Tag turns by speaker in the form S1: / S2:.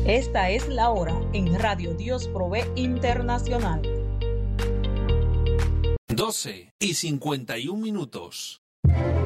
S1: Esta es la hora en Radio Dios Provee Internacional.
S2: 12:51.